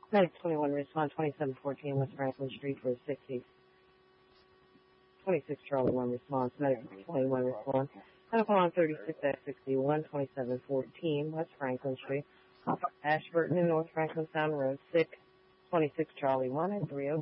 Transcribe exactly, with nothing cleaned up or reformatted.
Medic twenty-one, respond twenty-seven fourteen West Franklin Street for sixty. twenty-six Charlie one, response. Medic twenty-one, respond. Medical on thirty-six at sixty-one, twenty-seven fourteen West Franklin Street, off Ashburton and North Franklin Sound Road, sick. twenty-six Charlie one and three oh